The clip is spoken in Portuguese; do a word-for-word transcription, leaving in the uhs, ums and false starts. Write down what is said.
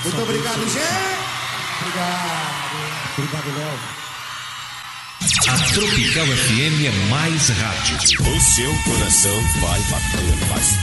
Muito obrigado, gente. Obrigado. Obrigado, Léo. A Tropical F M é mais rádio. O seu coração vai bater mais